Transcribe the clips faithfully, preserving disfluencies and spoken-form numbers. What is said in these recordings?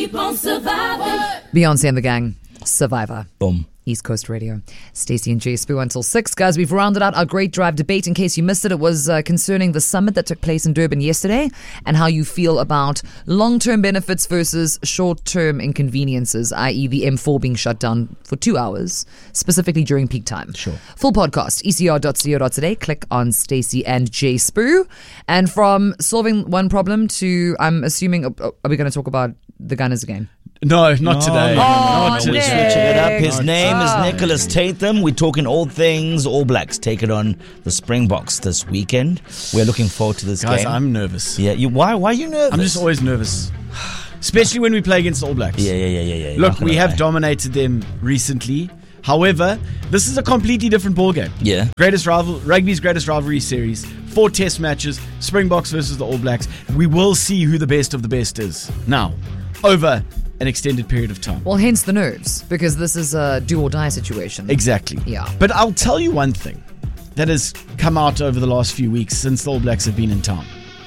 keep on surviving. Beyonce and the gang, Survivor. Boom. East Coast Radio. Stacey and Jay Spoo until six. Guys, we've rounded out our Great Drive debate. In case you missed it, it was uh, concerning the summit that took place in Durban yesterday and how you feel about long-term benefits versus short-term inconveniences, that is the M four being shut down for two hours, specifically during peak time. Sure. Full podcast, e c r dot co dot za. Click on Stacey and Jay Spoo. And from solving one problem to, I'm assuming, are we going to talk about the Gunners again? No, not No, today. no, no, Oh, not no, we're today. switching it up. His Nick. name Ah. is Nicholas Tatham. We're talking all things All Blacks. Take it on the Springboks this weekend. We're looking forward to this Guys, game. I'm nervous. yeah, you. Why? Why are you nervous? I'm just always nervous. Especially when we play against the All Blacks. Yeah, yeah, yeah, yeah, yeah. Look, Not gonna we have lie. dominated them recently. However, this is a completely different ballgame. Yeah. Greatest rival, rugby's greatest rivalry series. Four test matches, Springboks versus the All Blacks. We will see who the best of the best is. Now, over an extended period of time. Well, hence the nerves, because this is a do or die situation. Exactly. Yeah. But I'll tell you one thing that has come out over the last few weeks since the All Blacks have been in town.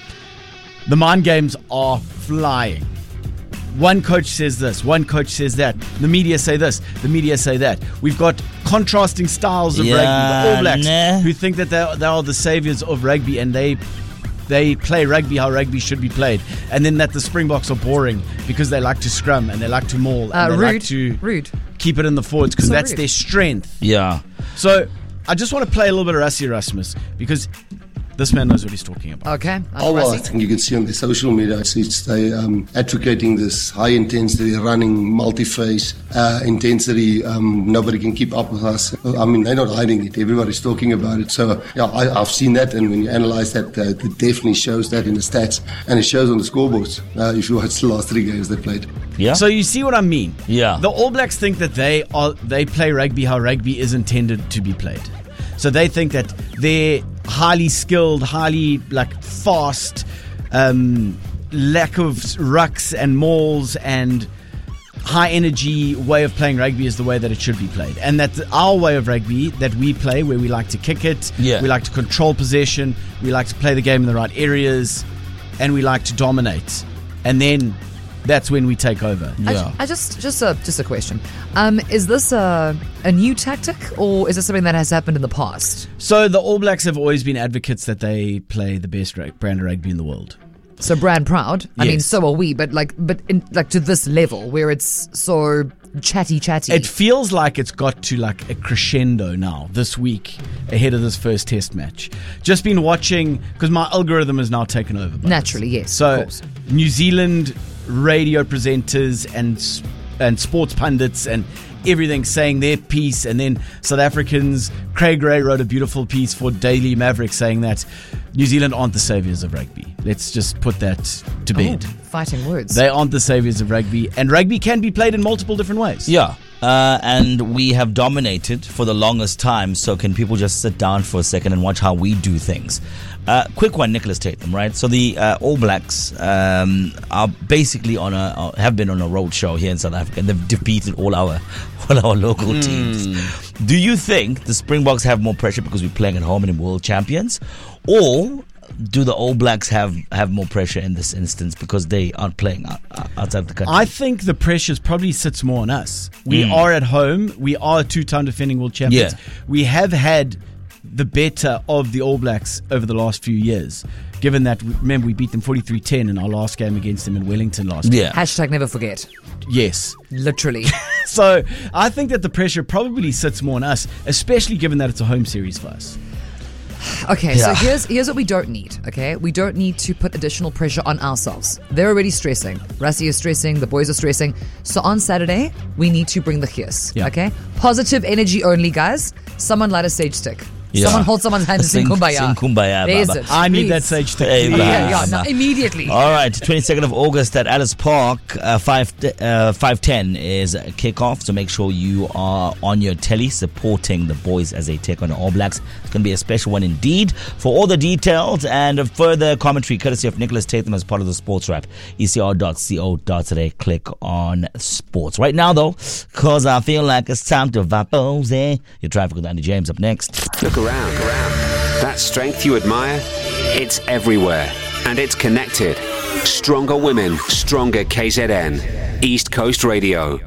The mind games are flying. One coach says this, one coach says that. The media say this, the media say that. We've got contrasting styles of Yeah, rugby. The All Blacks nah. who think that they, they are the saviors of rugby and they they play rugby how rugby should be played. And then that the Springboks are boring because they like to scrum and they like to maul and Uh, they rude. like to Rude. keep it in the forwards because So that's rude. their strength. Yeah. So I just want to play a little bit of Rassie Erasmus because this man knows what he's talking about. Okay. Oh, well, I think you can see on the social media, it's, it's they um, advocating this high intensity running, multi-phase uh, intensity. Um, nobody can keep up with us. I mean, they're not hiding it. Everybody's talking about it. So, yeah, I, I've seen that. And when you analyze that, uh, it definitely shows that in the stats. And it shows on the scoreboards uh, if you watch the last three games they played. Yeah. So you see what I mean? Yeah. The All Blacks think that they are they play rugby how rugby is intended to be played. So they think that they're highly skilled, highly like fast, um, lack of rucks and mauls and high energy way of playing rugby is the way that it should be played. And that our way of rugby that we play, where we like to kick it, Yeah. we like to control possession, we like to play the game in the right areas, and we like to dominate. And then that's when we take over. I, Yeah. I just just a just a question. Um, is this a a new tactic or is this something that has happened in the past? So the All Blacks have always been advocates that they play the best rug- brand of rugby in the world. So brand proud. I mean, Yes. so are we. But like, but in, like to this level where it's so chatty, chatty. It feels like it's got to like a crescendo now this week ahead of this first test match. Just been watching because my algorithm is now taken over. by Naturally, this. yes, So of course. New Zealand radio presenters and s- and sports pundits and everything saying their piece, and then South Africans. Craig Ray wrote a beautiful piece for Daily Maverick saying that New Zealand aren't the saviors of rugby. Let's just put that to bed. Oh, fighting words. They aren't the saviors of rugby, and rugby can be played in multiple different ways. Yeah. Uh, and we have dominated for the longest time, so can people just sit down for a second and watch how we do things? Uh, quick one, Nicholas Tatham, right? So the uh, All Blacks um, are basically on a uh, have been on a road show here in South Africa, and they've defeated all our all our local Mm. teams. Do you think the Springboks have more pressure because we're playing at home and we're world champions, or do the All Blacks have, have more pressure in this instance because they aren't playing out, outside the country? I think the pressure probably sits more on us. We are at home. We are two-time defending world champions. Yeah. We have had the better of the All Blacks over the last few years, given that, remember, we beat them forty-three ten in our last game against them in Wellington last year. Yeah. Hashtag never forget. Yes. Literally. So I think that the pressure probably sits more on us, especially given that it's a home series for us. Okay, so Yeah. here's here's what we don't need, okay? We don't need to put additional pressure on ourselves. They're already stressing. Rassie is stressing, the boys are stressing. So on Saturday, we need to bring the chias, Yeah. okay? Positive energy only, guys. Someone light a sage stick. Yeah. Someone hold someone's hand and sing Sing- kumbaya. sing kumbaya, There's Baba. it. I need that Please. sage stick. Hey, please. Yeah, yeah, Baba. no, immediately. All right, twenty-second of August at Alice Park, uh, five uh, five ten is kickoff. So make sure you are on your telly supporting the boys as they take on the All Blacks. It's going to be a special one indeed. For all the details and further commentary, courtesy of Nicholas Tatham as part of the Sports Wrap, e c r dot co dot za. Click on sports. Right now, though, because I feel like it's time to vapose. Eh? Your traffic with Andy James up next. Look around. That strength you admire, it's everywhere. And it's connected. Stronger women, stronger K Z N. East Coast Radio.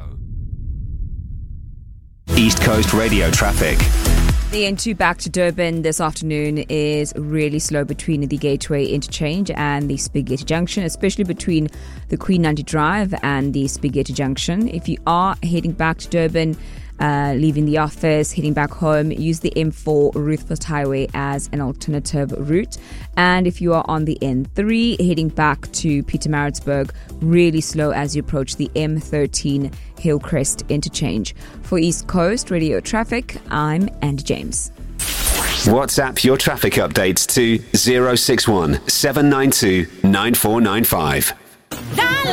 East Coast Radio traffic. The N two back to Durban this afternoon is really slow between the Gateway Interchange and the Spaghetti Junction, especially between the Queen Nandi Drive and the Spaghetti Junction. If you are heading back to Durban, uh, leaving the office, heading back home, use the M four Ruthfest Highway as an alternative route. And if you are on the N three, heading back to Pietermaritzburg, really slow as you approach the M thirteen Hillcrest Interchange. For East Coast Radio Traffic, I'm Andy James. WhatsApp your traffic updates to zero six one seven nine two nine four nine five.